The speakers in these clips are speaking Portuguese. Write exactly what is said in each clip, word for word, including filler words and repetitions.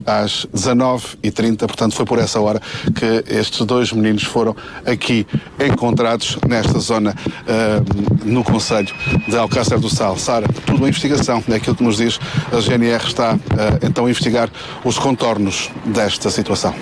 às dezanove e trinta, portanto foi por essa hora que estes dois meninos foram aqui encontrados nesta zona uh, no concelho de Alcácer do Sal. Sara, tudo uma investigação, é aquilo que nos diz. A G N R está uh, então a investigar os contornos desta situação.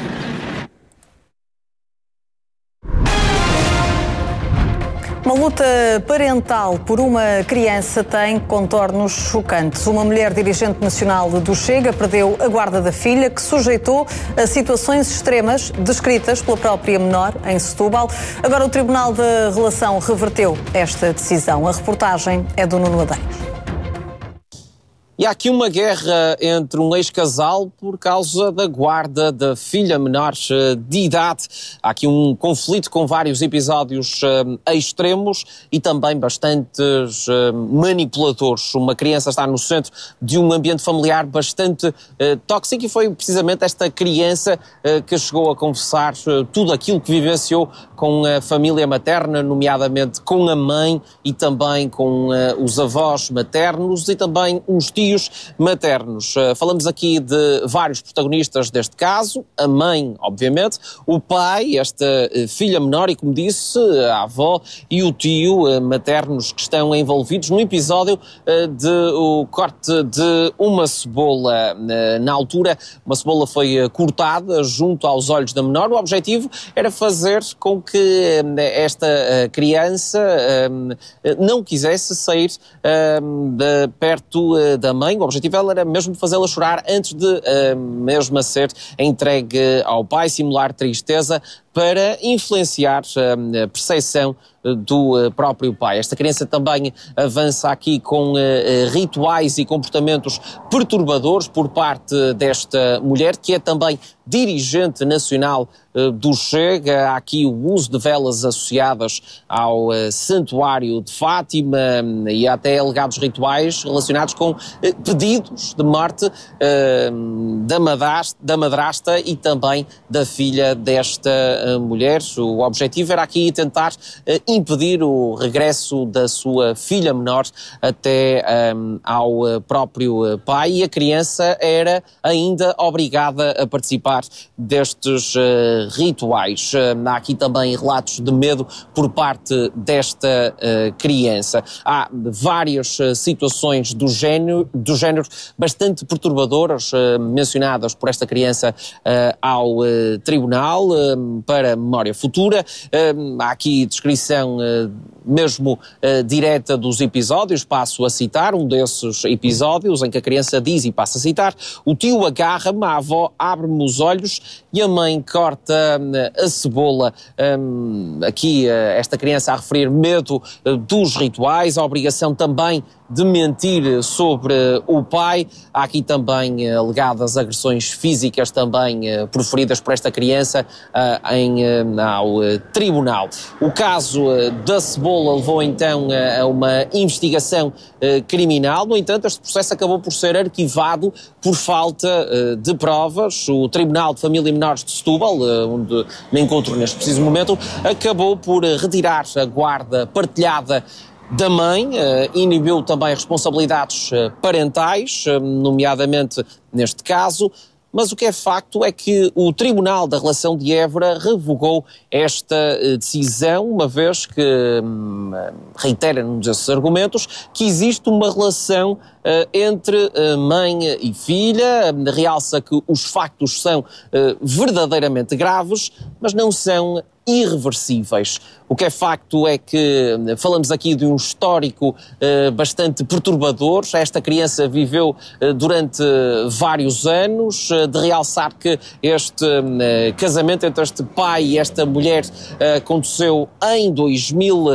Uma luta parental por uma criança tem contornos chocantes. Uma mulher dirigente nacional do Chega perdeu a guarda da filha, que sujeitou a situações extremas descritas pela própria menor em Setúbal. Agora o Tribunal da Relação reverteu esta decisão. A reportagem é do Nuno Adeiros. E há aqui uma guerra entre um ex-casal por causa da guarda da filha menor de idade. Há aqui um conflito com vários episódios uh, extremos e também bastantes uh, manipuladores. Uma criança está no centro de um ambiente familiar bastante uh, tóxico e foi precisamente esta criança uh, que chegou a confessar uh, tudo aquilo que vivenciou com a família materna, nomeadamente com a mãe e também com uh, os avós maternos e também os tios maternos. Falamos aqui de vários protagonistas deste caso, a mãe, obviamente, o pai, esta filha menor e, como disse, a avó e o tio maternos que estão envolvidos no episódio de o corte de uma cebola. Na altura, uma cebola foi cortada junto aos olhos da menor. O objetivo era fazer com que esta criança não quisesse sair de perto da mãe. O objetivo era mesmo fazê-la chorar antes de uh, mesmo a ser entregue ao pai, simular tristeza para influenciar uh, a percepção do próprio pai. Esta criança também avança aqui com uh, rituais e comportamentos perturbadores por parte desta mulher, que é também dirigente nacional uh, do Chega. Há aqui o uso de velas associadas ao uh, Santuário de Fátima um, e até alegados rituais relacionados com uh, pedidos de morte uh, da, madrasta, da madrasta e também da filha desta uh, mulher. O objetivo era aqui tentar uh, impedir o regresso da sua filha menor até um, ao próprio pai, e a criança era ainda obrigada a participar destes uh, rituais. Uh, há aqui também relatos de medo por parte desta uh, criança. Há várias uh, situações do género, do género bastante perturbadoras uh, mencionadas por esta criança uh, ao uh, tribunal uh, para memória futura. Uh, há aqui descrição Uh, mesmo uh, direta dos episódios. Passo a citar um desses episódios em que a criança diz, e passo a citar: o tio agarra-me, a avó abre-me os olhos e a mãe corta uh, a cebola. Um, aqui uh, esta criança a referir medo uh, dos rituais, a obrigação também de mentir sobre o pai. Há aqui também uh, alegadas agressões físicas também uh, proferidas por esta criança uh, em, uh, ao uh, tribunal. O caso uh, da cebola levou então uh, a uma investigação uh, criminal. No entanto, este processo acabou por ser arquivado por falta uh, de provas. O Tribunal de Família e Menores de Setúbal, uh, onde me encontro neste preciso momento, acabou por uh, retirar a guarda partilhada da mãe, uh, inibiu também responsabilidades uh, parentais, uh, nomeadamente neste caso, mas o que é facto é que o Tribunal da Relação de Évora revogou esta uh, decisão, uma vez que um, reitera num desses argumentos que existe uma relação uh, entre uh, mãe e filha, uh, realça que os factos são uh, verdadeiramente graves, mas não são irreversíveis. O que é facto é que falamos aqui de um histórico uh, bastante perturbador. Esta criança viveu uh, durante vários anos, uh, de realçar que este uh, casamento entre este pai e esta mulher uh, aconteceu em dois mil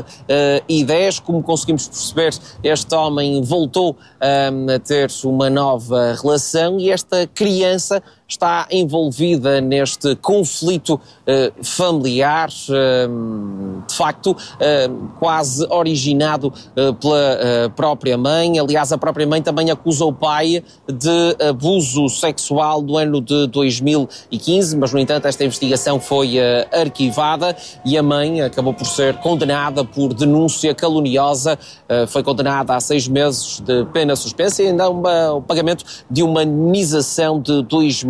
e dez. Como conseguimos perceber, este homem voltou uh, a ter uma nova relação e esta criança está envolvida neste conflito uh, familiar, uh, de facto, uh, quase originado uh, pela uh, própria mãe. Aliás, a própria mãe também acusa o pai de abuso sexual do ano de dois mil e quinze, mas, no entanto, esta investigação foi uh, arquivada e a mãe acabou por ser condenada por denúncia caluniosa, uh, foi condenada a seis meses de pena suspensa e ainda uma, o pagamento de uma indenização de dois